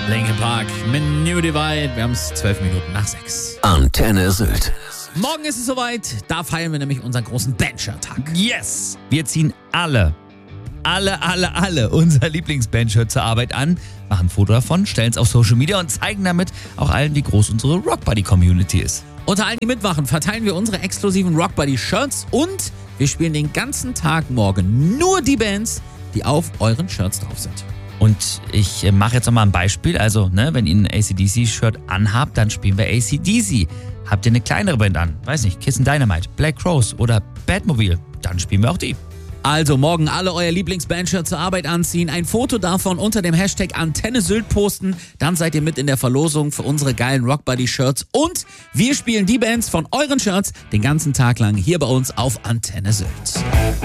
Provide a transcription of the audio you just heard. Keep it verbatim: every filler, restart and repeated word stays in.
Linkin Park mit New Divide. Wir haben es zwölf Minuten nach sechs. Antenne Sylt. Morgen ist es soweit. Da feiern wir nämlich unseren großen Bandshirt-Tag. Yes! Wir ziehen alle, alle, alle, alle unser Lieblings-Bandshirt zur Arbeit an, machen ein Foto davon, stellen es auf Social Media und zeigen damit auch allen, wie groß unsere Rockbuddy-Community ist. Unter allen, die mitmachen, verteilen wir unsere exklusiven Rockbuddy-Shirts und wir spielen den ganzen Tag morgen nur die Bands, die auf euren Shirts drauf sind. Und ich äh, mache jetzt nochmal ein Beispiel. Also, ne, wenn ihr ein A C D C-Shirt anhabt, dann spielen wir A C D C. Habt ihr eine kleinere Band an, weiß nicht, Kiss and Dynamite, Black Crowes oder Batmobile, dann spielen wir auch die. Also morgen alle euer Lieblings-Bandshirt zur Arbeit anziehen, ein Foto davon unter dem Hashtag Antenne Sylt posten, dann seid ihr mit in der Verlosung für unsere geilen Rockbuddy-Shirts und wir spielen die Bands von euren Shirts den ganzen Tag lang hier bei uns auf Antenne Sylt.